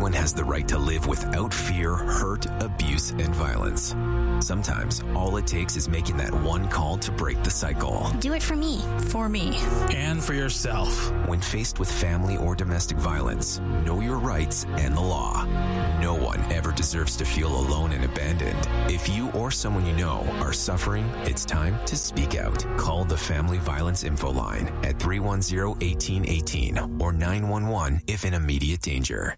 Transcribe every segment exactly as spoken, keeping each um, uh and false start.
everyone has the right to live without fear, hurt, abuse, and violence. Sometimes, all it takes is making that one call to break the cycle. Do it for me. For me. And for yourself. When faced with family or domestic violence, know your rights and the law. No one ever deserves to feel alone and abandoned. If you or someone you know are suffering, it's time to speak out. Call the Family Violence Info Line at three one zero, one eight one eight or nine one one if in immediate danger.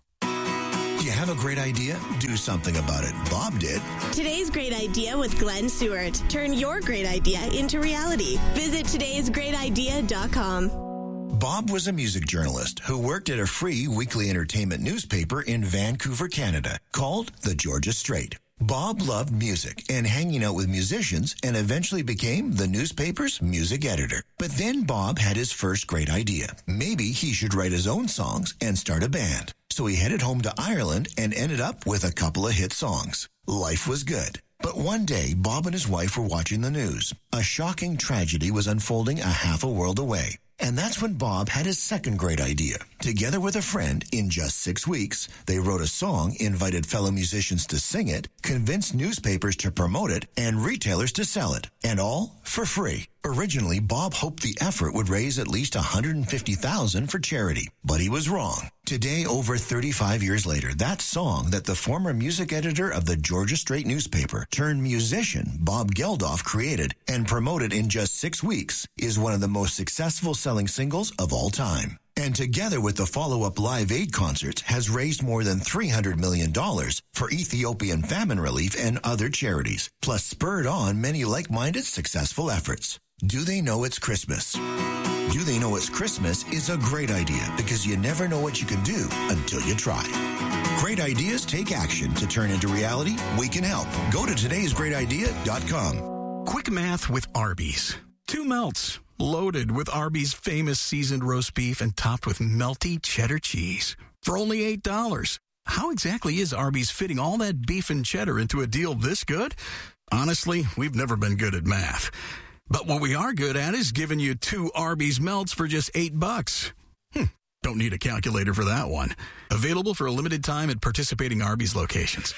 You have a great idea? Do something about it. Bob did. Today's Great Idea with Glenn Seward. Turn your great idea into reality. Visit todays great idea dot com. Bob was a music journalist who worked at a free weekly entertainment newspaper in Vancouver, Canada, called The Georgia Straight. Bob loved music and hanging out with musicians and eventually became the newspaper's music editor. But then Bob had his first great idea. Maybe he should write his own songs and start a band. So he headed home to Ireland and ended up with a couple of hit songs. Life was good. But one day, Bob and his wife were watching the news. A shocking tragedy was unfolding a half a world away. And that's when Bob had his second great idea. Together with a friend, in just six weeks, they wrote a song, invited fellow musicians to sing it, convinced newspapers to promote it, and retailers to sell it. And all for free. Originally, Bob hoped the effort would raise at least one hundred fifty thousand dollars for charity. But he was wrong. Today, over thirty-five years later, that song that the former music editor of the Georgia Straight newspaper turned musician Bob Geldof created and promoted in just six weeks is one of the most successful selling singles of all time. And together with the follow-up Live Aid concerts, has raised more than three hundred million dollars for Ethiopian famine relief and other charities, plus spurred on many like-minded successful efforts. Do they know it's Christmas? Do they know it's Christmas is a great idea because you never know what you can do until you try. Great ideas take action to turn into reality. We can help. Go to todays great idea dot com. Quick math with Arby's. Two melts, loaded with Arby's famous seasoned roast beef and topped with melty cheddar cheese for only eight dollars. How exactly is Arby's fitting all that beef and cheddar into a deal this good? Honestly, we've never been good at math. But what we are good at is giving you two Arby's melts for just eight bucks. Hmm, don't need a calculator for that one. Available for a limited time at participating Arby's locations.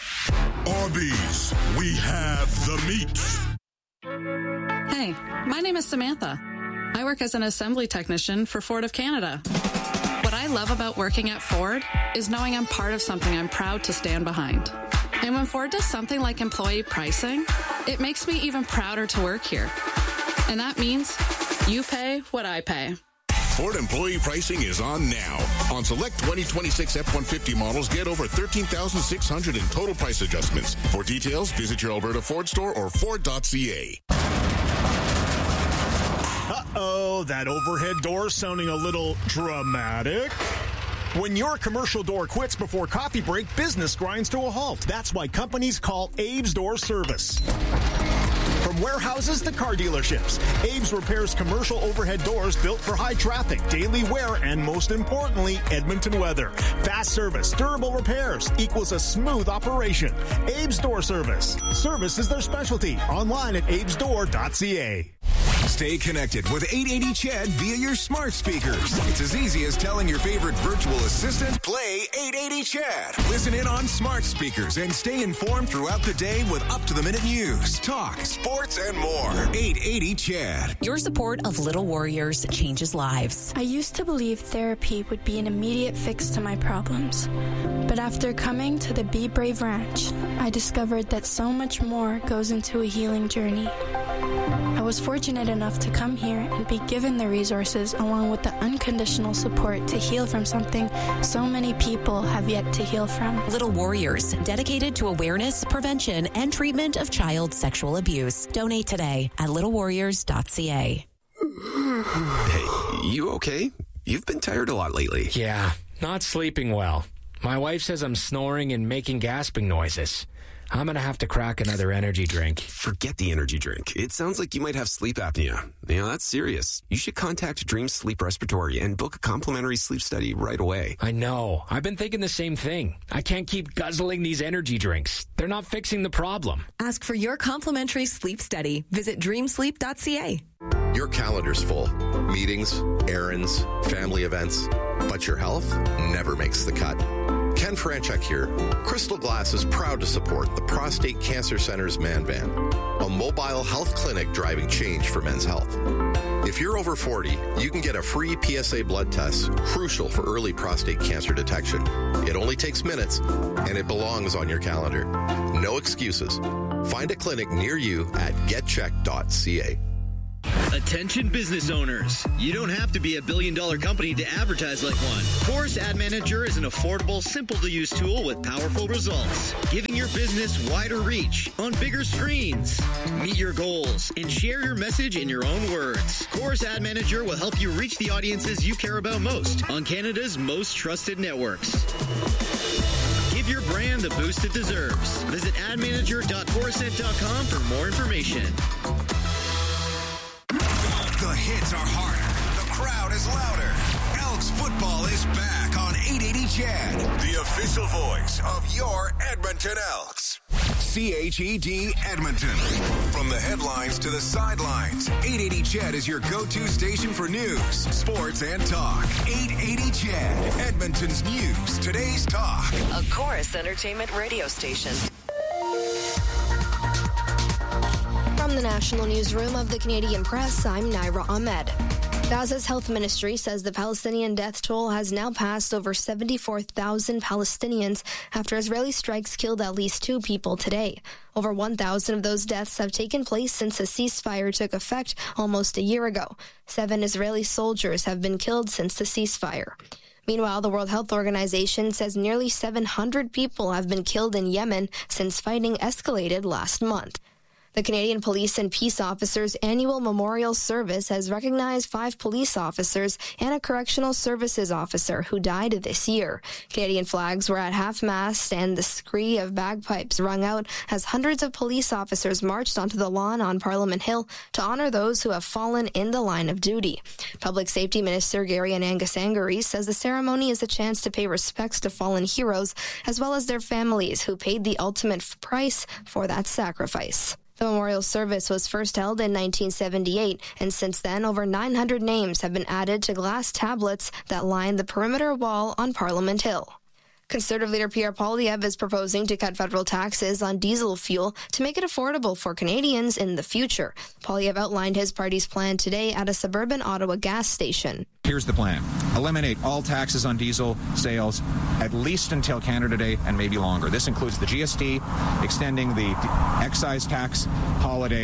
Arby's, we have the meat. Hey, my name is Samantha. I work as an assembly technician for Ford of Canada. What I love about working at Ford is knowing I'm part of something I'm proud to stand behind. And when Ford does something like employee pricing, it makes me even prouder to work here. And that means you pay what I pay. Ford employee pricing is on now. On select twenty twenty-six F one fifty models, get over thirteen thousand six hundred dollars in total price adjustments. For details, visit your Alberta Ford store or Ford dot C A. Uh-oh, that overhead door sounding a little dramatic. When your commercial door quits before coffee break, business grinds to a halt. That's why companies call Abe's Door Service. From warehouses to car dealerships, Abe's repairs commercial overhead doors built for high traffic, daily wear, and most importantly, Edmonton weather. Fast service, durable repairs equals a smooth operation. Abe's Door Service. Service is their specialty. Online at abes door dot c a. Stay connected with eight eighty C H E D via your smart speakers. It's as easy as telling your favorite virtual assistant, play eight eighty C H E D. Listen in on smart speakers and stay informed throughout the day with up-to-the-minute news, talk, sports, and more. eight eighty C H E D. Your support of Little Warriors changes lives. I used to believe therapy would be an immediate fix to my problems. But after coming to the Be Brave Ranch, I discovered that so much more goes into a healing journey. I was fortunate enough to come here and be given the resources along with the unconditional support to heal from something so many people have yet to heal from. Little Warriors, dedicated to awareness, prevention, and treatment of child sexual abuse. Donate today at little warriors dot c a. Hey, you okay? You've been tired a lot lately. Yeah, not sleeping well. My wife says I'm snoring and making gasping noises. I'm going to have to crack another energy drink. Forget the energy drink. It sounds like you might have sleep apnea. You know, that's serious. You should contact Dream Sleep Respiratory and book a complimentary sleep study right away. I know. I've been thinking the same thing. I can't keep guzzling these energy drinks. They're not fixing the problem. Ask for your complimentary sleep study. Visit dream sleep dot c a. Your calendar's full. Meetings, errands, family events. But your health never makes the cut. Ken Franchuk here. Crystal Glass is proud to support the Prostate Cancer Center's Man Van, a mobile health clinic driving change for men's health. If you're over forty, you can get a free P S A blood test, crucial for early prostate cancer detection. It only takes minutes, and it belongs on your calendar. No excuses. Find a clinic near you at get check dot c a. Attention business owners. You don't have to be a billion dollar company to advertise like one. Chorus Ad Manager is an affordable, simple to use tool with powerful results, giving your business wider reach on bigger screens. Meet your goals and share your message in your own words. Chorus Ad Manager will help you reach the audiences you care about most on Canada's most trusted networks. Give your brand the boost it deserves. Visit ad manager dot chorusnet dot com for more information. The hits are harder. The crowd is louder. Elks football is back on eight eighty C H E D, the official voice of your Edmonton Elks. C H E D Edmonton. From the headlines to the sidelines, eight eighty C H E D is your go-to station for news, sports, and talk. eight eighty C H E D, Edmonton's news, today's talk. A Chorus Entertainment radio station. From the National Newsroom of the Canadian Press, I'm Naira Ahmed. Gaza's health ministry says the Palestinian death toll has now passed over seventy-four thousand Palestinians after Israeli strikes killed at least two people today. Over one thousand of those deaths have taken place since a ceasefire took effect almost a year ago. Seven Israeli soldiers have been killed since the ceasefire. Meanwhile, the World Health Organization says nearly seven hundred people have been killed in Yemen since fighting escalated last month. The Canadian Police and Peace Officers Annual Memorial Service has recognized five police officers and a correctional services officer who died this year. Canadian flags were at half-mast and the scree of bagpipes rung out as hundreds of police officers marched onto the lawn on Parliament Hill to honor those who have fallen in the line of duty. Public Safety Minister Gary Anangasangari says the ceremony is a chance to pay respects to fallen heroes as well as their families who paid the ultimate price for that sacrifice. The memorial service was first held in nineteen seventy-eight, and since then, over nine hundred names have been added to glass tablets that line the perimeter wall on Parliament Hill. Conservative leader Pierre Poilievre is proposing to cut federal taxes on diesel fuel to make it affordable for Canadians in the future. Poilievre outlined his party's plan today at a suburban Ottawa gas station. Here's the plan. Eliminate all taxes on diesel sales, at least until Canada Day and maybe longer. This includes the G S T, extending the excise tax holiday,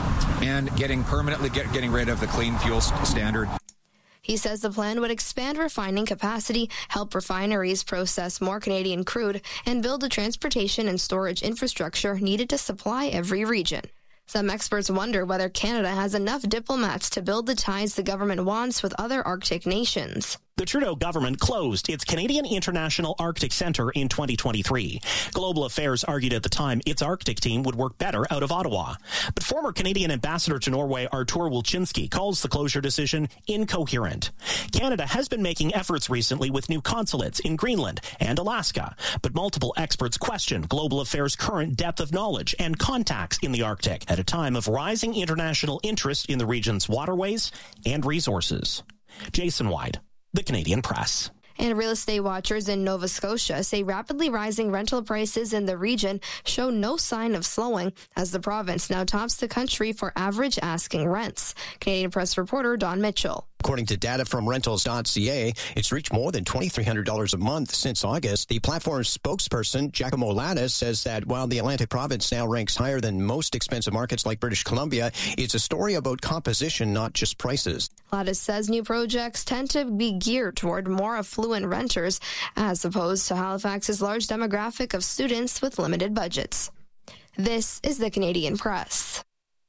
and getting permanently get, getting rid of the clean fuel standard. He says the plan would expand refining capacity, help refineries process more Canadian crude, and build the transportation and storage infrastructure needed to supply every region. Some experts wonder whether Canada has enough diplomats to build the ties the government wants with other Arctic nations. The Trudeau government closed its Canadian International Arctic Centre in twenty twenty-three. Global Affairs argued at the time its Arctic team would work better out of Ottawa. But former Canadian ambassador to Norway Artur Wilczynski calls the closure decision incoherent. Canada has been making efforts recently with new consulates in Greenland and Alaska, but multiple experts question Global Affairs' current depth of knowledge and contacts in the Arctic at a time of rising international interest in the region's waterways and resources. Jason Wyde, The Canadian Press. And real estate watchers in Nova Scotia say rapidly rising rental prices in the region show no sign of slowing as the province now tops the country for average asking rents. Canadian Press reporter Don Mitchell. According to data from rentals dot c a, it's reached more than twenty-three hundred dollars a month since August. The platform's spokesperson, Giacomo Lattis, says that while the Atlantic province now ranks higher than most expensive markets like British Columbia, it's a story about composition, not just prices. Lattis says new projects tend to be geared toward more affluent renters, as opposed to Halifax's large demographic of students with limited budgets. This is the Canadian Press.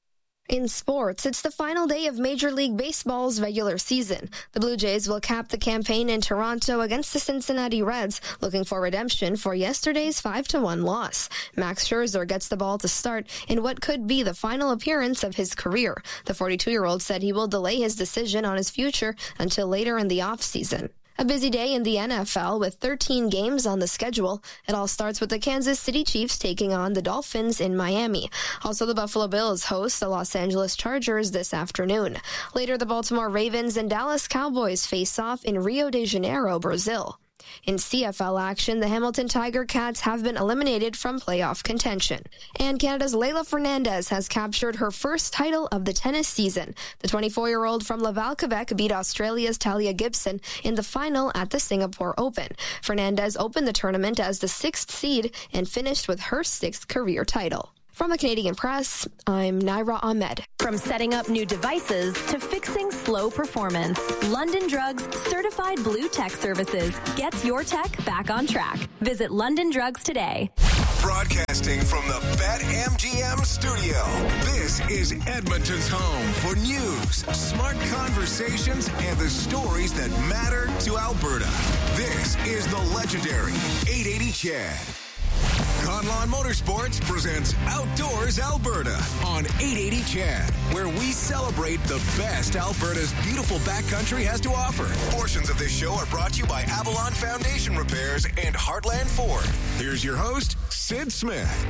In sports, it's the final day of Major League Baseball's regular season. The Blue Jays will cap the campaign in Toronto against the Cincinnati Reds, looking for redemption for yesterday's five to one loss. Max Scherzer gets the ball to start in what could be the final appearance of his career. The forty-two-year-old said he will delay his decision on his future until later in the offseason. A busy day in the N F L with thirteen games on the schedule. It all starts with the Kansas City Chiefs taking on the Dolphins in Miami. Also, the Buffalo Bills host the Los Angeles Chargers this afternoon. Later, the Baltimore Ravens and Dallas Cowboys face off in Rio de Janeiro, Brazil. In C F L action, the Hamilton Tiger Cats have been eliminated from playoff contention. And Canada's Leylah Fernandez has captured her first title of the tennis season. The twenty-four-year-old from Laval, Quebec beat Australia's Talia Gibson in the final at the Singapore Open. Fernandez opened the tournament as the sixth seed and finished with her sixth career title. From the Canadian Press, I'm Naira Ahmed. From setting up new devices to fixing slow performance, London Drugs Certified Blue Tech Services gets your tech back on track. Visit London Drugs today. Broadcasting from the BetMGM studio, this is Edmonton's home for news, smart conversations, and the stories that matter to Alberta. This is the legendary eight eighty C H E D. Conlon Motorsports presents Outdoors Alberta on eight eighty C H E D, where we celebrate the best Alberta's beautiful backcountry has to offer. Portions of this show are brought to you by Avalon Foundation Repairs and Heartland Ford. Here's your host, Sid Smith.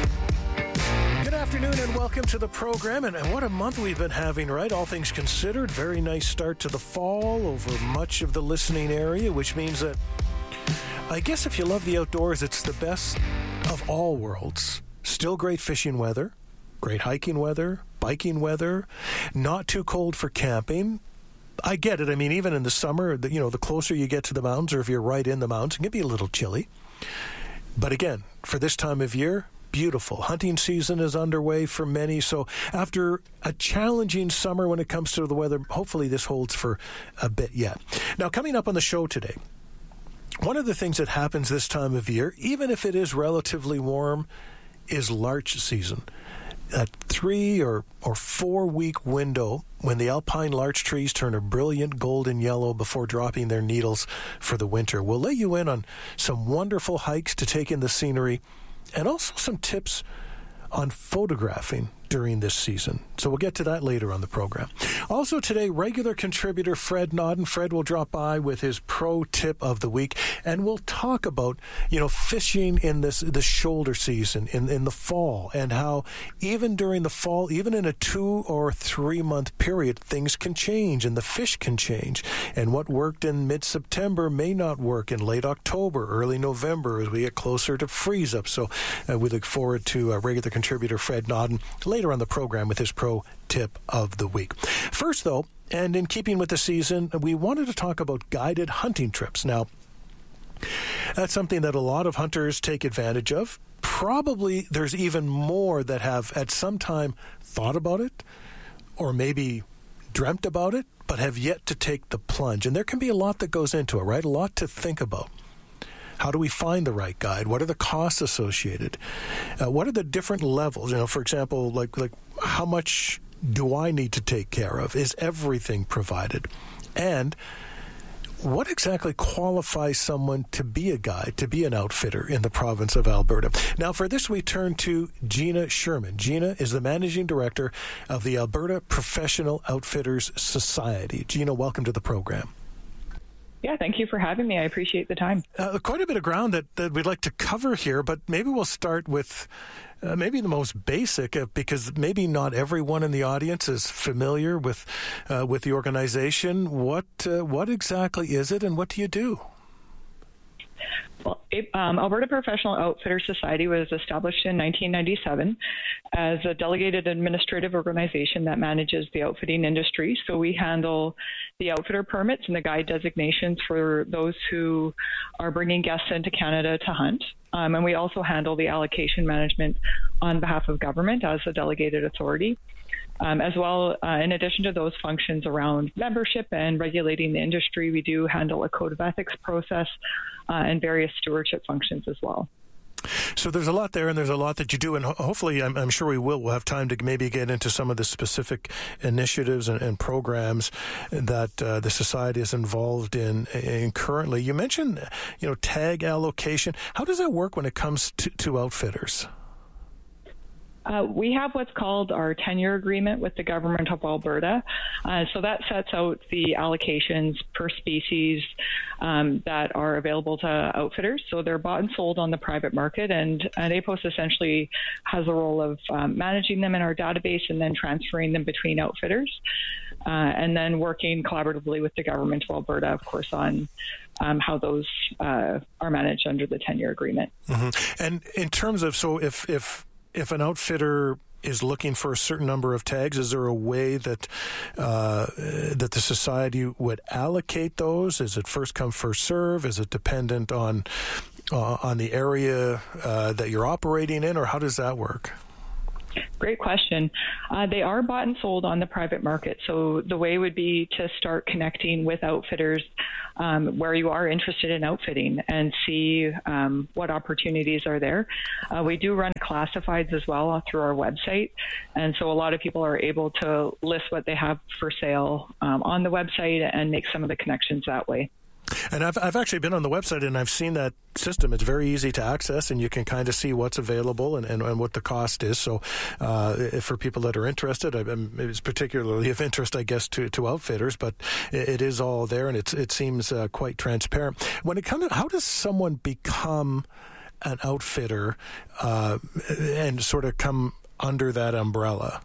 Good afternoon and welcome to the program. And what a month we've been having, right? All things considered, very nice start to the fall over much of the listening area, which means that I guess if you love the outdoors, it's the best of all worlds. Still great fishing weather, great hiking weather, biking weather, not too cold for camping. I get it. I mean, even in the summer, the, you know, the closer you get to the mountains, or if you're right in the mountains, it can be a little chilly. But again, for this time of year, beautiful. Hunting season is underway for many. So after a challenging summer when it comes to the weather, hopefully this holds for a bit yet. Now, coming up on the show today, one of the things that happens this time of year, even if it is relatively warm, is larch season. A three or, or four week window when the alpine larch trees turn a brilliant golden yellow before dropping their needles for the winter. We'll let you in on some wonderful hikes to take in the scenery and also some tips on photographing during this season. So we'll get to that later on the program. Also today, regular contributor Fred Nodden. Fred will drop by with his pro tip of the week, and we'll talk about, you know, fishing in this the shoulder season, in, in the fall, and how even during the fall, even in a two or three month period, things can change and the fish can change. And what worked in mid-September may not work in late October, early November as we get closer to freeze up. So uh, we look forward to uh, regular contributor Fred Nodden later on the program with his pro tip of the week. First, though, and in keeping with the season, we wanted to talk about guided hunting trips. Now, that's something that a lot of hunters take advantage of. Probably there's even more that have at some time thought about it or maybe dreamt about it, but have yet to take the plunge. And there can be a lot that goes into it, right? A lot to think about. How do we find the right guide? What are the costs associated? Uh, what are the different levels? You know, for example, like like how much do I need to take care of? Is everything provided? And what exactly qualifies someone to be a guide, to be an outfitter in the province of Alberta? Now, for this, we turn to Gina Sherman. Gina is the managing director of the Alberta Professional Outfitters Society. Gina, welcome to the program. Yeah, thank you for having me. I appreciate the time. Uh, quite a bit of ground that, that we'd like to cover here, but maybe we'll start with uh, maybe the most basic, uh, because maybe not everyone in the audience is familiar with uh, with the organization. What uh, what exactly is it, and what do you do? Well, it, um, Alberta Professional Outfitters Society was established in nineteen ninety-seven as a delegated administrative organization that manages the outfitting industry. So we handle the outfitter permits and the guide designations for those who are bringing guests into Canada to hunt. Um, and we also handle the allocation management on behalf of government as a delegated authority. Um, as well, uh, in addition to those functions around membership and regulating the industry, we do handle a code of ethics process uh, and various stewardship functions as well. So there's a lot there, and there's a lot that you do, and ho- hopefully, I'm, I'm sure we will. We'll have time to maybe get into some of the specific initiatives and, and programs that uh, the society is involved in, in currently. You mentioned, you know, tag allocation. How does that work when it comes to, to outfitters? Uh, we have what's called our tenure agreement with the government of Alberta. Uh, so that sets out the allocations per species um, that are available to outfitters. So they're bought and sold on the private market, and, and A P O S essentially has a role of um, managing them in our database and then transferring them between outfitters. uh, and then working collaboratively with the government of Alberta, of course, on um, how those uh, are managed under the ten-year agreement. Mm-hmm. And in terms of, so if if if an outfitter is looking for a certain number of tags, is there a way that uh, that the society would allocate those? Is it first come, first serve? Is it dependent on uh, on the area uh, that you're operating in, or how does that work? Great question. Uh, they are bought and sold on the private market. So the way would be to start connecting with outfitters um, where you are interested in outfitting and see um, what opportunities are there. Uh, we do run classifieds as well through our website. And so a lot of people are able to list what they have for sale um, on the website and make some of the connections that way. And I've I've actually been on the website and I've seen that system. It's very easy to access, and you can kind of see what's available and, and, and what the cost is. So uh, if for people that are interested, I, it's particularly of interest, I guess, to, to outfitters, but it, it is all there, and it's, it seems uh, quite transparent. When it comes to, how does someone become an outfitter uh, and sort of come under that umbrella?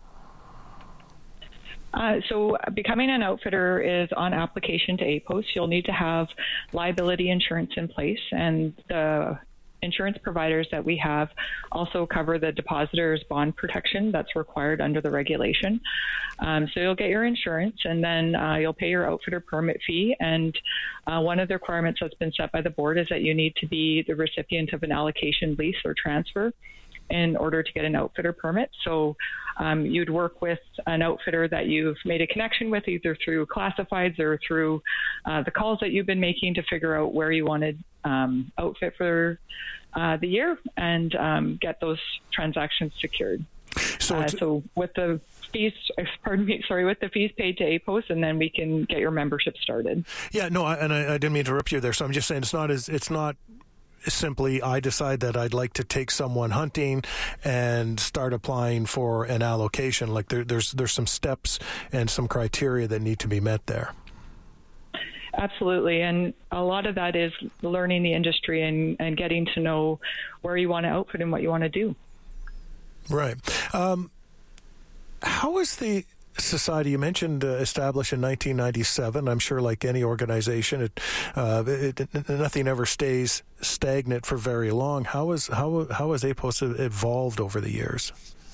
Uh, so becoming an outfitter is on application to A P O S. You'll need to have liability insurance in place, and the insurance providers that we have also cover the depositor's bond protection that's required under the regulation. Um, so you'll get your insurance, and then uh, you'll pay your outfitter permit fee. And uh, one of the requirements that's been set by the board is that you need to be the recipient of an allocation, lease, or transfer in order to get an outfitter permit. So um, you'd work with an outfitter that you've made a connection with, either through classifieds or through uh, the calls that you've been making to figure out where you wanted um, outfit for uh, the year, and um, get those transactions secured. So, uh, so with the fees, pardon me, sorry, with the fees paid to A P O S, and then we can get your membership started. Yeah, no, I, and I, I didn't mean to interrupt you there. So I'm just saying it's not as it's not. Simply, I decide that I'd like to take someone hunting and start applying for an allocation. Like there, there's there's some steps and some criteria that need to be met there. Absolutely, and a lot of that is learning the industry and, and getting to know where you want to outfit and what you want to do. Right. Um, how is the society, you mentioned, uh, established in nineteen ninety-seven. I'm sure, like any organization, it, uh, it, it nothing ever stays stagnant for very long. How is how how has A P O S evolved over the years?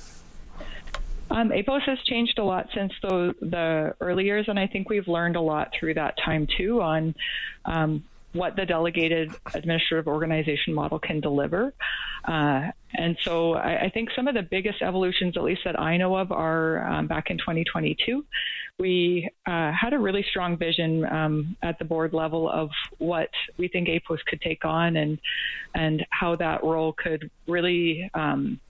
Um, A P O S has changed a lot since the the early years, and I think we've learned a lot through that time too on um, what the delegated administrative organization model can deliver. Uh, and so I, I think some of the biggest evolutions, at least that I know of, are um, back in twenty twenty-two. We uh, had a really strong vision um, at the board level of what we think A P O S could take on, and and how that role could really um,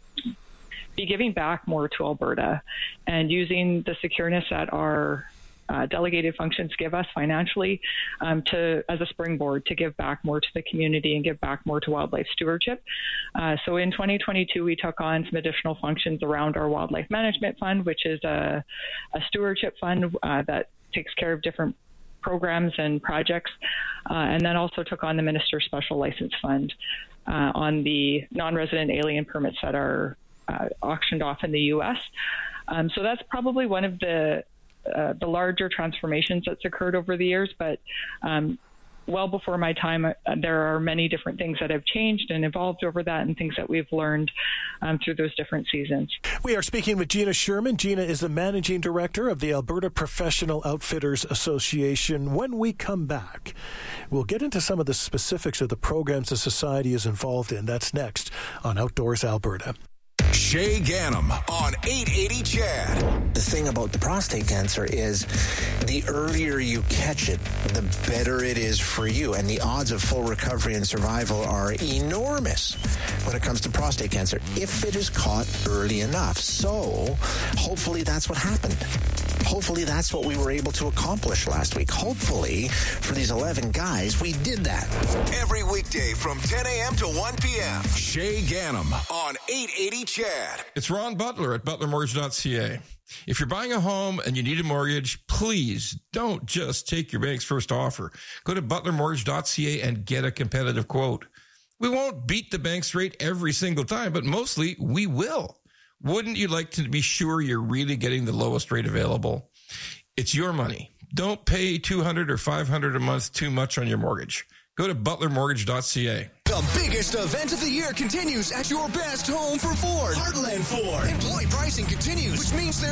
be giving back more to Alberta and using the secureness that our Uh, delegated functions give us financially um, to as a springboard to give back more to the community and give back more to wildlife stewardship. Uh, so in twenty twenty-two, we took on some additional functions around our wildlife management fund, which is a, a stewardship fund uh, that takes care of different programs and projects, uh, and then also took on the Minister's Special License Fund uh, on the non-resident alien permits that are uh, auctioned off in the U S. Um, so that's probably one of the Uh, the larger transformations that's occurred over the years, but um, well before my time, uh, there are many different things that have changed and evolved over that, and things that we've learned um, through those different seasons. We are speaking with Gina Sherman. Gina is the Managing Director of the Alberta Professional Outfitters Association. When we come back, we'll get into some of the specifics of the programs the Society is involved in. That's next on Outdoors Alberta. Shay Ganem on eight eighty C H E D. The thing about the prostate cancer is the earlier you catch it, the better it is for you. And the odds of full recovery and survival are enormous when it comes to prostate cancer, if it is caught early enough. So hopefully that's what happened. Hopefully that's what we were able to accomplish last week. Hopefully for these eleven guys, we did that. Every weekday from ten a.m. to one p.m. Shay Ganem on eight eighty C H E D. It's Ron Butler at butler mortgage dot c a. If you're buying a home and you need a mortgage, please don't just take your bank's first offer. Go to butler mortgage dot c a and get a competitive quote. We won't beat the bank's rate every single time, but mostly we will. Wouldn't you like to be sure you're really getting the lowest rate available? It's your money. Don't pay two hundred dollars or five hundred dollars a month too much on your mortgage. Go to butler mortgage dot c a. The biggest event of the year continues at your best home for Ford. Heartland Ford. Employee pricing continues, which means there